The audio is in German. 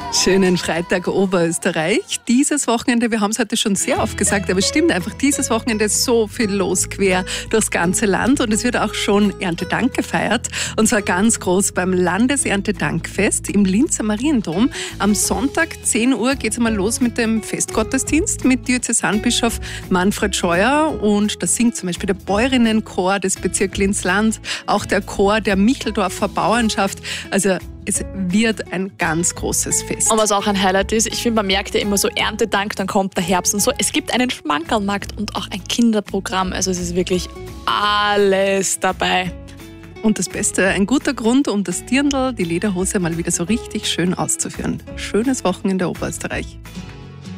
Schönen Freitag Oberösterreich. Dieses Wochenende, wir haben es heute schon sehr oft gesagt, aber es stimmt einfach, dieses Wochenende ist so viel los quer durchs ganze Land und es wird auch schon Erntedank gefeiert und zwar ganz groß beim Landeserntedankfest im Linzer Mariendom. Am Sonntag 10 Uhr geht es einmal los mit dem Festgottesdienst mit Diözesanbischof Manfred Scheuer und da singt zum Beispiel der Bäuerinnenchor des Bezirks Linz-Land, auch der Chor der Micheldorfer Bauernschaft. Also es wird ein ganz großes Fest. Und was auch ein Highlight ist, ich finde, man merkt ja immer so Erntedank, dann kommt der Herbst und so. Es gibt einen Schmankerlmarkt und auch ein Kinderprogramm. Also es ist wirklich alles dabei. Und das Beste, ein guter Grund, um das Dirndl, die Lederhose mal wieder so richtig schön auszuführen. Schönes Wochenende Oberösterreich.